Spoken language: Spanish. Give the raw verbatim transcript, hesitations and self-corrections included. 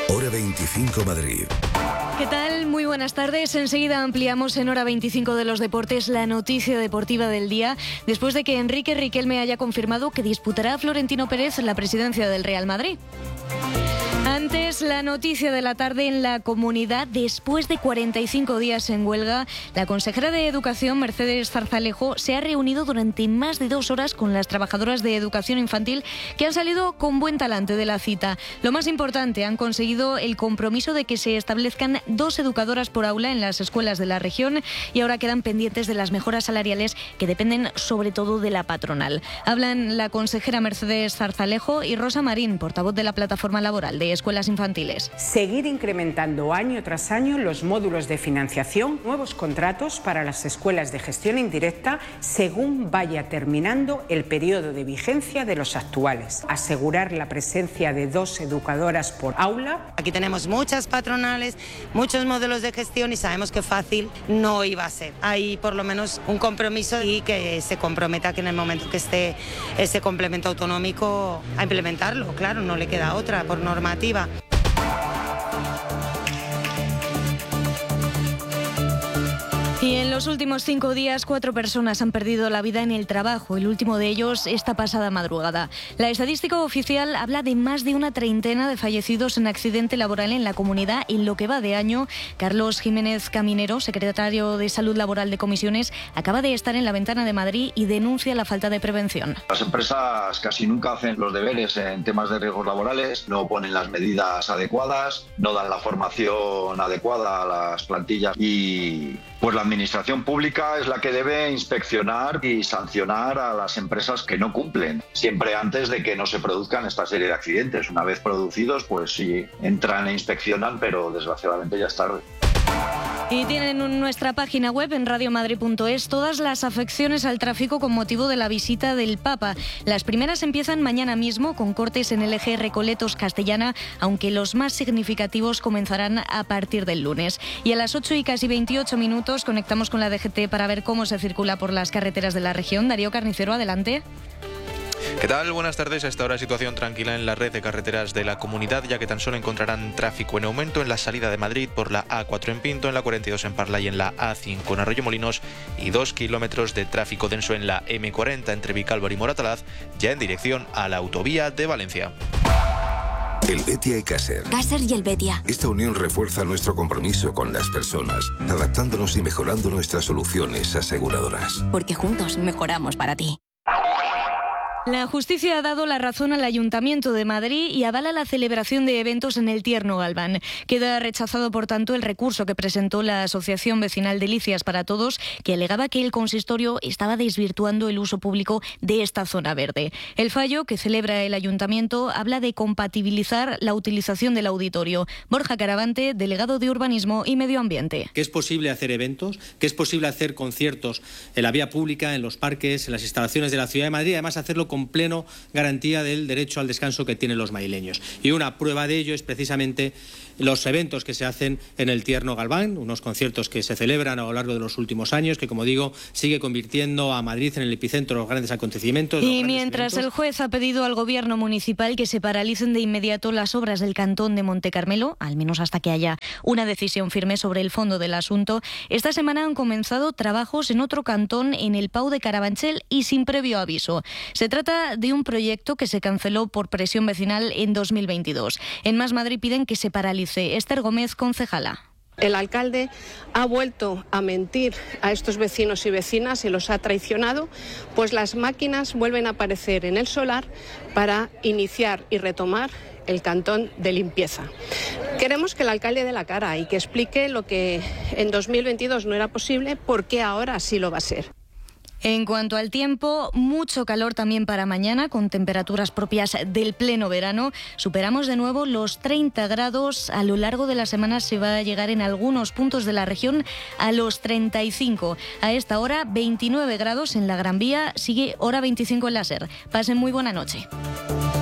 Hora veinticinco Madrid. ¿Qué tal? Muy buenas tardes. Enseguida ampliamos en Hora veinticinco de los deportes la noticia deportiva del día, después de que Enrique Riquelme haya confirmado que disputará a Florentino Pérez la presidencia del Real Madrid. Antes, la noticia de la tarde en la Comunidad. Después de cuarenta y cinco días en huelga, la consejera de Educación, Mercedes Zarzalejo, se ha reunido durante más de dos horas con las trabajadoras de educación infantil que han salido con buen talante de la cita. Lo más importante, han conseguido el compromiso de que se establezcan dos educadoras por aula en las escuelas de la región y ahora quedan pendientes de las mejoras salariales que dependen sobre todo de la patronal. Hablan la consejera Mercedes Zarzalejo y Rosa Marín, portavoz de la Plataforma Laboral de Escuelas Infantiles. Seguir incrementando año tras año los módulos de financiación, nuevos contratos para las escuelas de gestión indirecta según vaya terminando el periodo de vigencia de los actuales. Asegurar la presencia de dos educadoras por aula. Aquí tenemos muchas patronales, muchos modelos de gestión y sabemos que fácil no iba a ser. Hay por lo menos un compromiso y que se comprometa que en el momento que esté ese complemento autonómico a implementarlo. Claro, no le queda otra por normativa. Y en los últimos cinco días, cuatro personas han perdido la vida en el trabajo, el último de ellos esta pasada madrugada. La estadística oficial habla de más de una treintena de fallecidos en accidente laboral en la comunidad en lo que va de año. Carlos Jiménez Caminero, secretario de Salud Laboral de Comisiones, acaba de estar en la Ventana de Madrid y denuncia la falta de prevención. Las empresas casi nunca hacen los deberes en temas de riesgos laborales, no ponen las medidas adecuadas, no dan la formación adecuada a las plantillas y pues la administración pública es la que debe inspeccionar y sancionar a las empresas que no cumplen, siempre antes de que no se produzcan esta serie de accidentes. Una vez producidos, pues sí, entran e inspeccionan, pero desgraciadamente ya es tarde. Y tienen en nuestra página web en radio madrid punto es todas las afecciones al tráfico con motivo de la visita del Papa. Las primeras empiezan mañana mismo con cortes en el eje Recoletos-Castellana, aunque los más significativos comenzarán a partir del lunes. Y a las ocho y casi veintiocho minutos conectamos con la D G T para ver cómo se circula por las carreteras de la región. Darío Carnicero, adelante. ¿Qué tal? Buenas tardes. A esta hora situación tranquila en la red de carreteras de la comunidad, ya que tan solo encontrarán tráfico en aumento en la salida de Madrid por la A cuatro en Pinto, en la cuarenta y dos en Parla y en la A cinco en Arroyomolinos, y dos kilómetros de tráfico denso en la eme cuarenta entre Vicálvaro y Moratalaz, ya en dirección a la autovía de Valencia. Helvetia y Caser. Caser y Helvetia. Esta unión refuerza nuestro compromiso con las personas, adaptándonos y mejorando nuestras soluciones aseguradoras. Porque juntos mejoramos para ti. La justicia ha dado la razón al Ayuntamiento de Madrid y avala la celebración de eventos en el Tierno Galván. Queda rechazado, por tanto, el recurso que presentó la Asociación Vecinal Delicias para Todos, que alegaba que el consistorio estaba desvirtuando el uso público de esta zona verde. El fallo que celebra el Ayuntamiento habla de compatibilizar la utilización del auditorio. Borja Caravante, delegado de Urbanismo y Medio Ambiente. Que es posible hacer eventos, que es posible hacer conciertos en la vía pública, en los parques, en las instalaciones de la Ciudad de Madrid, además hacerlo con pleno garantía del derecho al descanso que tienen los madrileños. Y una prueba de ello es precisamente los eventos que se hacen en el Tierno Galván, unos conciertos que se celebran a lo largo de los últimos años, que, como digo, sigue convirtiendo a Madrid en el epicentro de los grandes acontecimientos. Y mientras eventos. El juez ha pedido al gobierno municipal que se paralicen de inmediato las obras del cantón de Montecarmelo, al menos hasta que haya una decisión firme sobre el fondo del asunto, esta semana han comenzado trabajos en otro cantón, en el Pau de Carabanchel, y sin previo aviso. Se trata de un proyecto que se canceló por presión vecinal en dos mil veintidós. En Más Madrid piden que se paralice. Esther Gómez, concejala. El alcalde ha vuelto a mentir a estos vecinos y vecinas y los ha traicionado, pues las máquinas vuelven a aparecer en el solar para iniciar y retomar el cantón de limpieza. Queremos que el alcalde dé la cara y que explique lo que en dos mil veintidós no era posible, por qué ahora sí lo va a ser. En cuanto al tiempo, mucho calor también para mañana, con temperaturas propias del pleno verano. Superamos de nuevo los treinta grados. A lo largo de la semana se va a llegar en algunos puntos de la región a los treinta y cinco. A esta hora, veintinueve grados en la Gran Vía. Sigue hora veinticinco en la SER. Pasen muy buena noche.